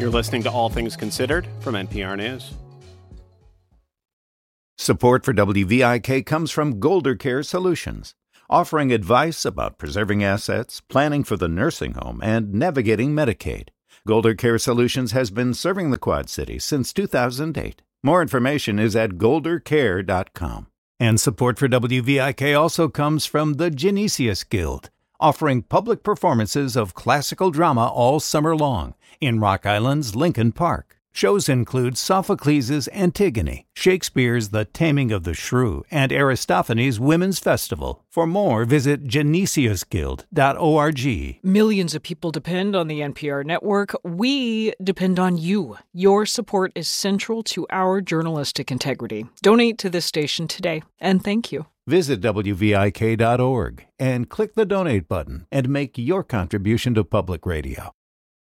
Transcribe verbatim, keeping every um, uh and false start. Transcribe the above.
You're listening to All Things Considered from N P R News. Support for W V I K comes from Golder Care Solutions, offering advice about preserving assets, planning for the nursing home, and navigating Medicaid. Golder Care Solutions has been serving the Quad Cities since two thousand eight. More information is at golder care dot com. And support for W V I K also comes from the Genesius Guild, offering public performances of classical drama all summer long in Rock Island's Lincoln Park. Shows include Sophocles' Antigone, Shakespeare's The Taming of the Shrew, and Aristophanes' Women's Festival. For more, visit genesius guild dot org. Millions of people depend on the N P R network. We depend on you. Your support is central to our journalistic integrity. Donate to this station today, and thank you. Visit W V I K dot org and click the donate button and make your contribution to public radio.